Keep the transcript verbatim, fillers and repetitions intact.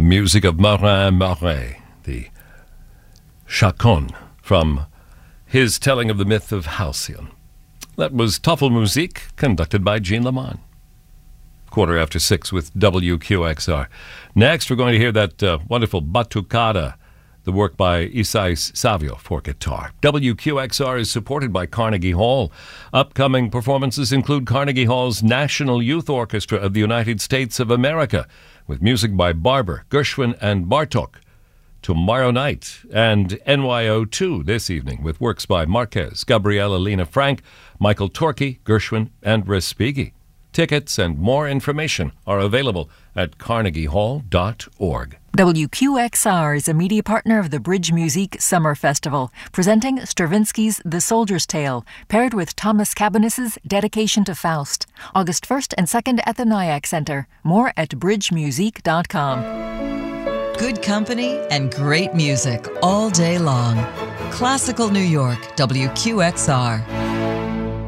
music of Marin Marais, the Chaconne, from his telling of the myth of Halcyon. That was Toffel Musik, conducted by Jean Lamont. Quarter after six with W Q X R. Next, we're going to hear that uh, wonderful Batucada, the work by Isai Savio for guitar. W Q X R is supported by Carnegie Hall. Upcoming performances include Carnegie Hall's National Youth Orchestra of the United States of America, with music by Barber, Gershwin, and Bartok tomorrow night, and N Y O two this evening, with works by Marquez, Gabriela Lena Frank, Michael Torkey, Gershwin, and Respighi. Tickets and more information are available at carnegie hall dot org. W Q X R is a media partner of the Bridge Music Summer Festival, presenting Stravinsky's The Soldier's Tale, paired with Thomas Cabinas's Dedication to Faust, August first and second at the Nyack Center. More at bridge music dot com. Good company and great music all day long. Classical New York, W Q X R.